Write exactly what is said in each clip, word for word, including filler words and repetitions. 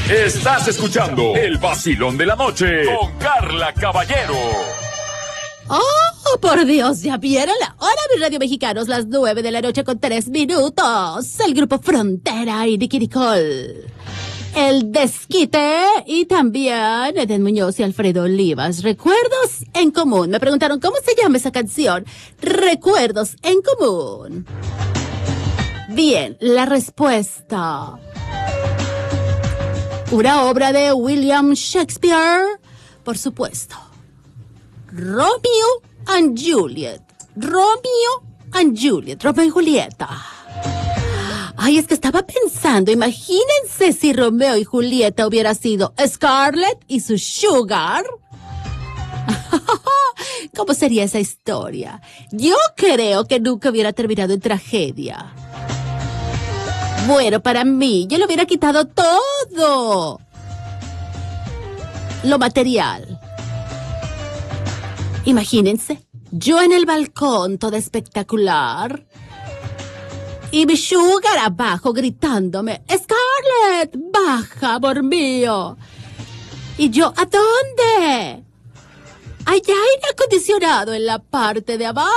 Estás escuchando el vacilón de la noche con Carla Caballero. ¡Oh, por Dios! ¿Ya vieron la hora, mis radio mexicanos? Las nueve de la noche con tres minutos. El grupo Frontera y Nicky Nicole. El Desquite y también Eden Muñoz y Alfredo Olivas. Recuerdos en común. Me preguntaron cómo se llama esa canción. Recuerdos en común. Bien, la respuesta. Una obra de William Shakespeare, por supuesto. Romeo and Juliet. Romeo and Juliet. Romeo y Julieta. Ay, es que estaba pensando, imagínense si Romeo y Julieta hubiera sido Scarlett y su Sugar. ¿Cómo sería esa historia? Yo creo que nunca hubiera terminado en tragedia. Bueno, para mí, yo le hubiera quitado todo. Lo material. Imagínense, yo en el balcón, toda espectacular. Y mi Sugar abajo gritándome, Scarlett, baja, amor mío. Y yo, ¿a dónde? ¿Hay aire acondicionado en la parte de abajo?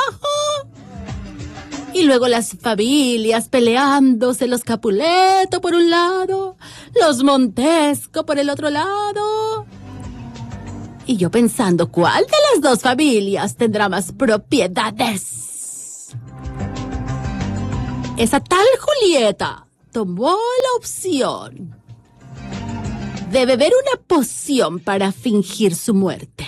Y luego las familias peleándose, los Capuleto por un lado, los Montesco por el otro lado. Y yo pensando, ¿cuál de las dos familias tendrá más propiedades? Esa tal Julieta tomó la opción de beber una poción para fingir su muerte.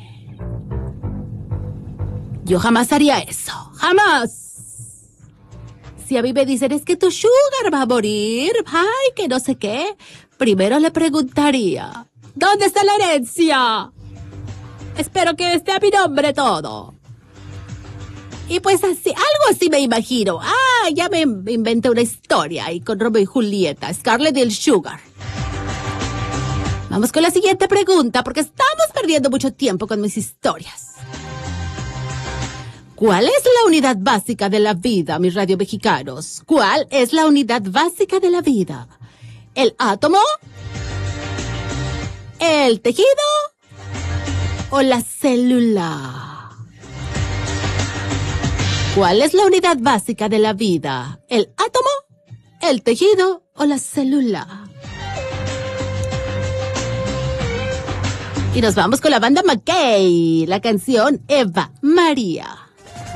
Yo jamás haría eso, jamás. Si a mí me dicen, es que tu Sugar va a morir, ay, que no sé qué, primero le preguntaría, ¿dónde está la herencia? Espero que esté a mi nombre todo. Y pues así, algo así me imagino. Ah, ya me inventé una historia ahí con Romeo y Julieta, Scarlett y el Sugar. Vamos con la siguiente pregunta, porque estamos perdiendo mucho tiempo con mis historias. ¿Cuál es la unidad básica de la vida, mis radio mexicanos? ¿Cuál es la unidad básica de la vida? ¿El átomo? ¿El tejido? ¿O la célula? ¿Cuál es la unidad básica de la vida? ¿El átomo? ¿El tejido? ¿O la célula? Y nos vamos con la banda McKay, la canción Eva María.